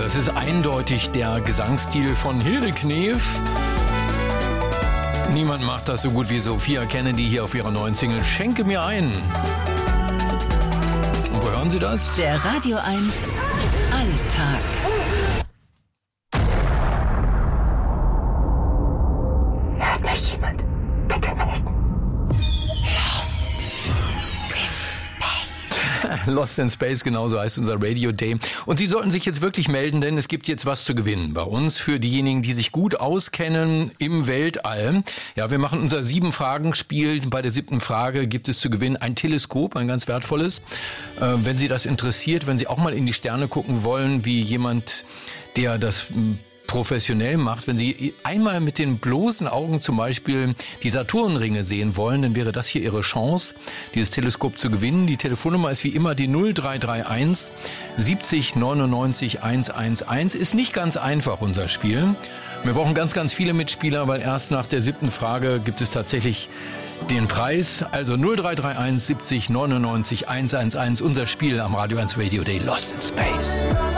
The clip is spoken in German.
Das ist eindeutig der Gesangsstil von Hilde Knef. Niemand macht das so gut wie Sophia Kennedy hier auf ihrer neuen Single Schenke mir ein. Und wo hören Sie das? Der Radio 1 Alltag. Hört mich jemand? Bitte melden. Lost in Space, genauso heißt unser Radio Day. Und Sie sollten sich jetzt wirklich melden, denn es gibt jetzt was zu gewinnen bei uns für diejenigen, die sich gut auskennen im Weltall. Ja, wir machen unser 7-Fragen-Spiel. Bei der 7. Frage gibt es zu gewinnen ein Teleskop, ein ganz wertvolles. Wenn Sie das interessiert, wenn Sie auch mal in die Sterne gucken wollen, wie jemand, der das professionell macht, wenn Sie einmal mit den bloßen Augen zum Beispiel die Saturnringe sehen wollen, dann wäre das hier Ihre Chance, dieses Teleskop zu gewinnen. Die Telefonnummer ist wie immer die 0331 70 99 111. Ist nicht ganz einfach, unser Spiel. Wir brauchen ganz, ganz viele Mitspieler, weil erst nach der 7. Frage gibt es tatsächlich den Preis. Also 0331 70 99 111, unser Spiel am Radio 1 Radio Day Lost in Space.